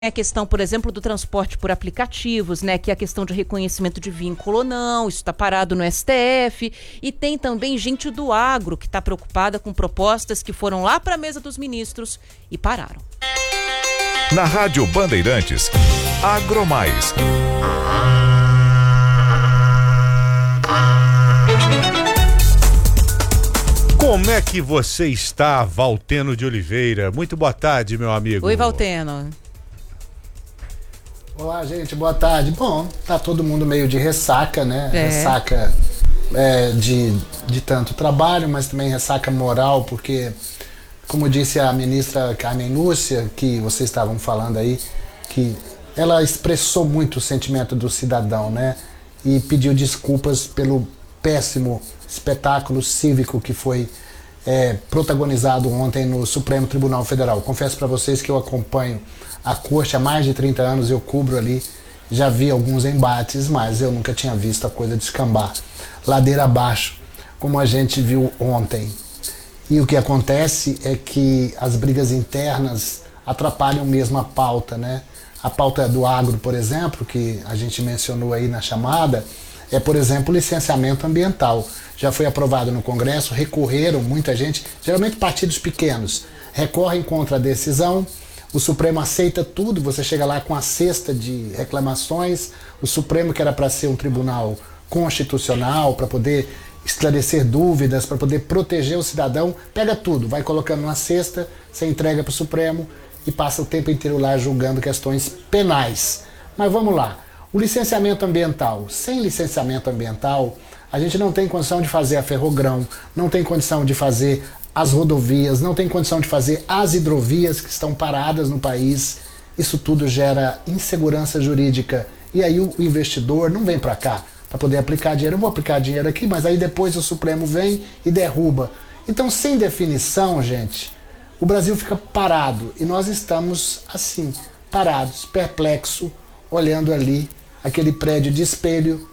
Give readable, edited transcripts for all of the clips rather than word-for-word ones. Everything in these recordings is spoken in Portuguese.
a questão, por exemplo, do transporte por aplicativos, né? Que é a questão de reconhecimento de vínculo ou não, isso está parado no STF. E tem também gente do agro que está preocupada com propostas que foram lá para a mesa dos ministros e pararam. Na Rádio Bandeirantes, Agromais. Como é que você está, Valteno de Oliveira? Muito boa tarde, meu amigo. Oi, Valteno. Olá, gente, boa tarde. Bom, tá todo mundo meio de ressaca, né? É. Ressaca de tanto trabalho, mas também ressaca moral, porque, como disse a ministra Carmen Lúcia, que vocês estavam falando aí, que ela expressou muito o sentimento do cidadão, né? E pediu desculpas pelo péssimo espetáculo cívico que foi protagonizado ontem no Supremo Tribunal Federal. Confesso para vocês que eu acompanho a corte há mais de 30 anos, eu cubro ali, já vi alguns embates, mas eu nunca tinha visto a coisa descambar ladeira abaixo, como a gente viu ontem. E o que acontece é que as brigas internas atrapalham mesmo a pauta, né? A pauta do agro, por exemplo, que a gente mencionou aí na chamada, é, por exemplo, o licenciamento ambiental. Já foi aprovado no Congresso, recorreram muita gente, geralmente partidos pequenos, recorrem contra a decisão, o Supremo aceita tudo, você chega lá com a cesta de reclamações, o Supremo, que era para ser um tribunal constitucional, para poder esclarecer dúvidas, para poder proteger o cidadão, pega tudo, vai colocando na cesta, você entrega para o Supremo e passa o tempo inteiro lá julgando questões penais. Mas vamos lá, o licenciamento ambiental. Sem licenciamento ambiental, a gente não tem condição de fazer a Ferrogrão, não tem condição de fazer as rodovias, não tem condição de fazer as hidrovias que estão paradas no país. Isso tudo gera insegurança jurídica. E aí o investidor não vem para cá para poder aplicar dinheiro. Eu vou aplicar dinheiro aqui, mas aí depois o Supremo vem e derruba. Então, sem definição, gente, o Brasil fica parado. E nós estamos assim, parados, perplexos, olhando ali aquele prédio de espelho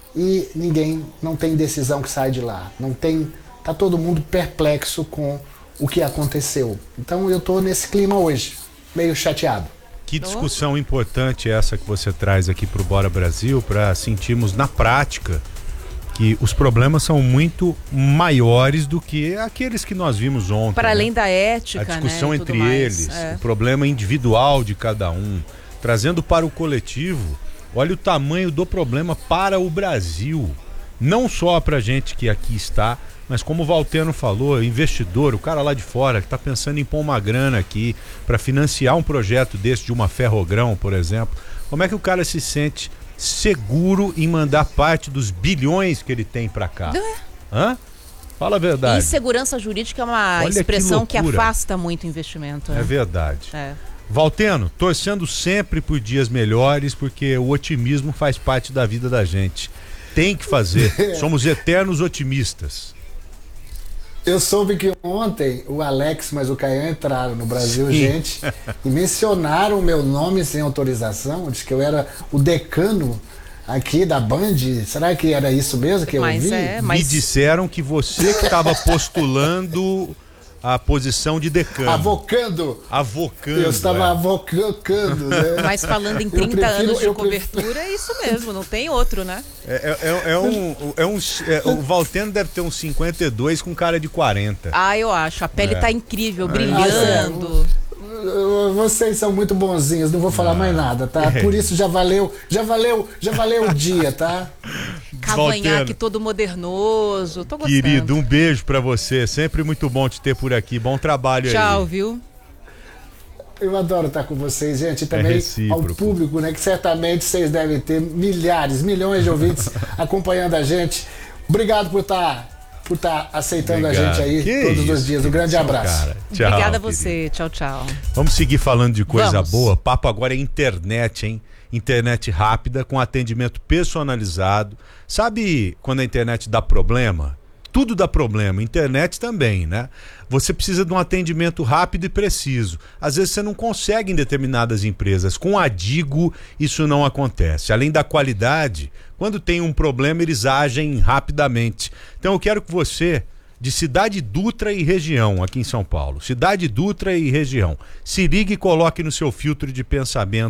e ninguém, não tem decisão que sai de lá. Não tem... Tá todo mundo perplexo com o que aconteceu. Então eu tô nesse clima hoje, meio chateado. Que discussão importante essa que você traz aqui pro Bora Brasil, para sentirmos na prática que os problemas são muito maiores do que aqueles que nós vimos ontem. Para além da ética, a discussão, né, entre eles, o problema individual de cada um, trazendo para o coletivo. Olha o tamanho do problema para o Brasil. Não só pra gente que aqui está, mas como o Valteno falou, investidor, o cara lá de fora que está pensando em pôr uma grana aqui para financiar um projeto desse de uma Ferrogrão, por exemplo, como é que o cara se sente seguro em mandar parte dos bilhões que ele tem para cá? Hã? Fala a verdade. Insegurança jurídica é uma expressão que afasta muito investimento. É verdade. Valteno, torcendo sempre por dias melhores, porque o otimismo faz parte da vida da gente. Tem que fazer. Somos eternos otimistas. Eu soube que ontem o Alex, mas o Caian entraram no Brasil, sim, gente, e mencionaram o meu nome sem autorização. Diz que eu era o decano aqui da Band. Será que era isso mesmo que eu vi? Me disseram que você que estava postulando a posição de decano. Avocando. Eu estava avocando, né? Mas falando em 30 anos de cobertura, é isso mesmo, não tem outro, né? O Valteno deve ter uns 52 com cara de 40. Ah, eu acho. A pele tá incrível, brilhando. Vocês são muito bonzinhos, não vou falar mais nada, tá? Por isso já valeu o dia, tá? Cavanhaque todo modernoso, tô gostando. Querido, um beijo pra você, sempre muito bom te ter por aqui, bom trabalho aí. Tchau, viu? Eu adoro estar com vocês, gente, e também ao público, né? Que certamente vocês devem ter milhões de ouvintes acompanhando a gente. Obrigado por estar aceitando a gente aí todos os dias. Um grande abraço. Tchau, obrigada a você. Tchau, tchau. Vamos seguir falando de coisa boa. Papo agora é internet, hein? Internet rápida, com atendimento personalizado. Sabe quando a internet dá problema? Tudo dá problema, internet também, né? Você precisa de um atendimento rápido e preciso. Às vezes você não consegue em determinadas empresas. Com a Digo, isso não acontece. Além da qualidade, quando tem um problema, eles agem rapidamente. Então eu quero que você de Cidade Dutra e região aqui em São Paulo. Cidade Dutra e região. Se ligue e coloque no seu filtro de pensamento